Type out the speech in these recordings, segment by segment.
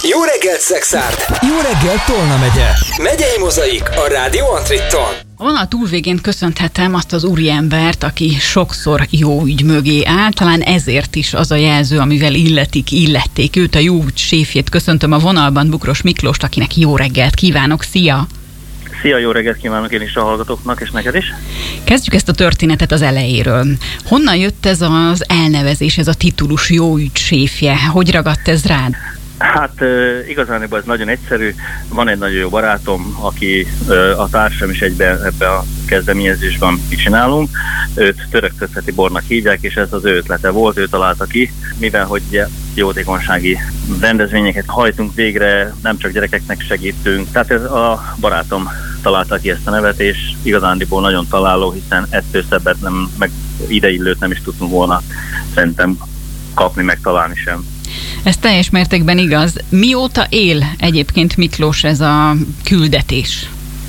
Jó reggelt, Szexárd! Jó reggelt, Tolna megye! Megyei Mozaik a Rádió Antriton. A vonal túlvégén köszönhetem azt az úriembert, aki sokszor jó ügy mögé áll, talán ezért is az a jelző, amivel illették őt, a jó ügy séfjét. Köszöntöm a vonalban Bukros Miklóst, akinek jó reggelt kívánok. Szia! Szia, jó reggelt kívánok én is a hallgatóknak, és neked is. Kezdjük ezt a történetet az elejéről. Honnan jött ez az elnevezés, ez a titulus jó ügy séfje? Hogy ragadt ez rád? Hát igazániból ez nagyon egyszerű. Van egy nagyon jó barátom, aki a társam is ebbe a kezdeményezésben csinálunk. Őt törökköszeti bornak hívják, és ez az ő ötlete volt, ő találta ki. Mivel hogy jótékonysági rendezvényeket hajtunk végre, nem csak gyerekeknek segítünk. Tehát ez a barátom találta ki ezt a nevet, és igazándiból nagyon találó, hiszen ettől szebbet nem, meg ideillőt nem is tudtunk volna szerintem kapni, meg találni sem. Ez teljes mértékben igaz. Mióta él egyébként Miklós ez a küldetés?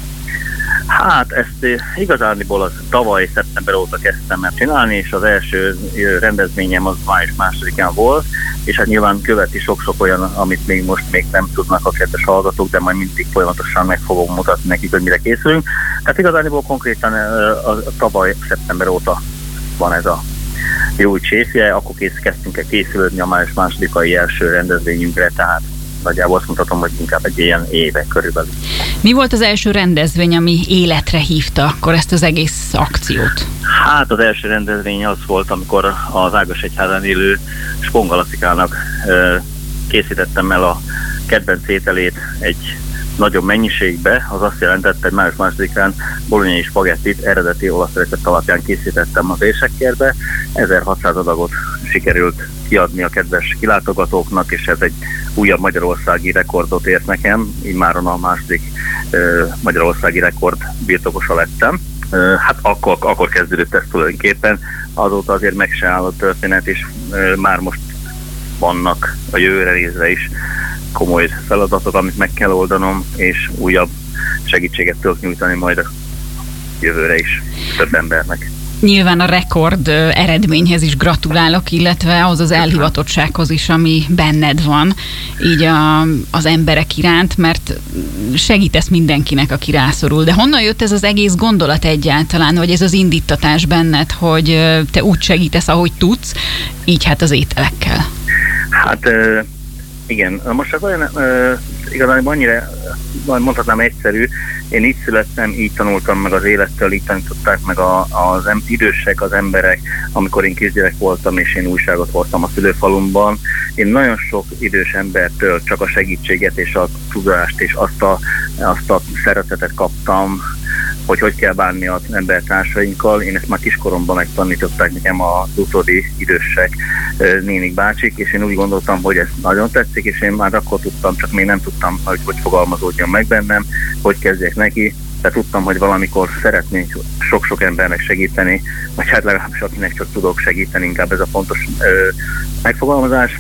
Hát ezt igazániból az tavaly szeptember óta kezdtem el csinálni, és az első rendezvényem az május 2-án volt, és hát nyilván követi sok-sok olyan, amit még nem tudnak a kedves hallgatók, de majd mindig folyamatosan meg fogom mutatni nekik, hogy mire készülünk. Tehát igazániból konkrétan a tavaly szeptember óta van ez a jó ügy séfje, akkor kezdtünk el készülődni a május 2-ai első rendezvényünkre, tehát nagyjából azt mondhatom, hogy inkább egy ilyen éve körülbelül. Mi volt az első rendezvény, ami életre hívta akkor ezt az egész akciót? Hát az első rendezvény az volt, amikor az Ágasegyházán élő Sponga Lacikának készítettem el a kedvenc ételét egy nagyobb mennyiségbe, az azt jelentette, hogy május 2-án bolognai spagettit eredeti olasz recept alapján készítettem az Érsekkerbe. 1600 adagot sikerült kiadni a kedves kilátogatóknak, és ez egy újabb magyarországi rekordot ért nekem, immáron a második magyarországi rekord birtokosa lettem. Hát akkor kezdődött ez tulajdonképpen, azóta azért meg se áll a történet, és már most vannak a jövőre nézve is komoly feladatok, amit meg kell oldanom, és újabb segítséget tudok nyújtani majd a jövőre is több embernek. Nyilván a rekord eredményhez is gratulálok, illetve ahhoz az elhivatottsághoz is, ami benned van, így az emberek iránt, mert segítesz mindenkinek, aki rászorul. De honnan jött ez az egész gondolat egyáltalán, vagy ez az indítatás benned, hogy te úgy segítesz, ahogy tudsz, így hát az ételekkel? Hát igen, most az olyan igazán annyira mondhatnám egyszerű, én így születtem, így tanultam meg az élettől, így tanították meg az idősek, az emberek, amikor én kisgyerek voltam, és én újságot hordtam a szülőfalumban. Én nagyon sok idős embertől csak a segítséget és a tudást és azt a szeretetet kaptam, hogy kell bánni az embertársainkkal. Én ezt már kiskoromban megtanították nekem az utódi idősek, nénik, bácsik, és én úgy gondoltam, hogy ez nagyon tetszik, és én már akkor tudtam, csak még nem tudtam, hogy fogalmazódjon meg bennem, hogy kezdjek neki, de tudtam, hogy valamikor szeretnék sok-sok embernek segíteni, vagy hát legalábbis akinek csak tudok segíteni, inkább ez a fontos megfogalmazás,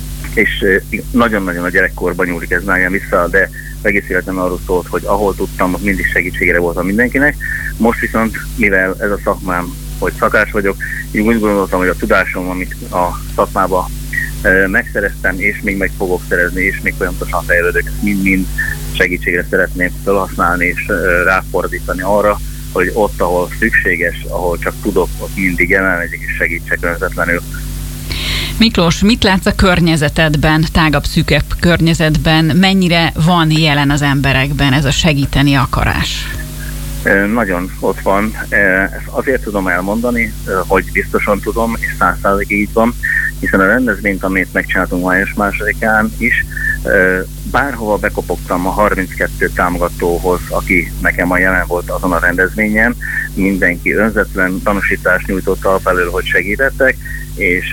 és nagyon-nagyon a gyerekkorban nyúlik ez nálam vissza, de egész életem arról szólt, hogy ahol tudtam, ott mindig segítségére voltam mindenkinek. Most viszont, mivel ez a szakmám, hogy szakács vagyok, én úgy gondoltam, hogy a tudásom, amit a szakmába megszereztem, és még meg fogok szerezni, és még folyamatosan fejlődök, ezt mind-mind segítségre szeretném felhasználni, és ráfordítani arra, hogy ott, ahol szükséges, ahol csak tudok, ott mindig jelen legyek, és segítsek önzetlenül. Miklós, mit látsz a környezetedben, tágabb, szűkebb környezetben, mennyire van jelen az emberekben ez a segíteni akarás? Nagyon ott van. Ezt azért tudom elmondani, hogy biztosan tudom, és 100%-ig így van, hiszen a rendezvényt, amit megcsináltunk május 2-án is, bárhova bekopogtam a 32 támogatóhoz, aki nekem a jelen volt azon a rendezvényen, mindenki önzetlen tanúsítást nyújtott alfelől, hogy segítettek, és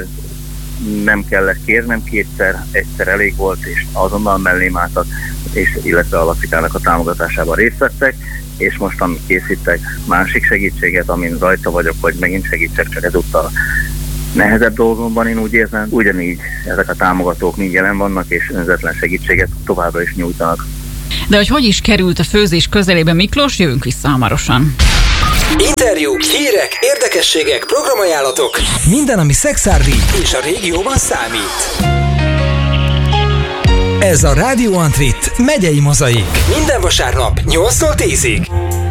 nem kellett kérnem kétszer, egyszer elég volt, és azonnal mellém álltak, és illetve a Lacikának a támogatásában részt vettek, és most amit készítek másik segítséget, amin rajta vagyok, hogy megint segítsek, csak ezúttal nehezebb dolgomban, én úgy érzem, ugyanígy ezek a támogatók mind jelen vannak, és önzetlen segítséget továbbra is nyújtanak. De hogy is került a főzés közelébe Miklós, jövünk vissza hamarosan. Interjúk, hírek, érdekességek, programajánlatok. Minden, ami szexárdi és a régióban számít. Ez a Rádió Antrit megyei mozaik. Minden vasárnap 8-tól 10-ig.